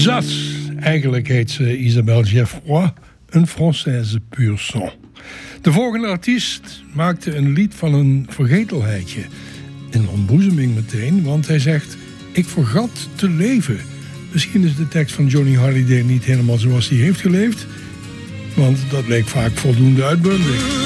Zas. Eigenlijk heet ze Isabelle Geoffroy, een Française pur sang. De volgende artiest maakte een lied van een vergetelheidje. Een ontboezeming meteen, want hij zegt: ik vergat te leven. Misschien is de tekst van Johnny Hallyday niet helemaal zoals hij heeft geleefd, want dat leek vaak voldoende uitbundig.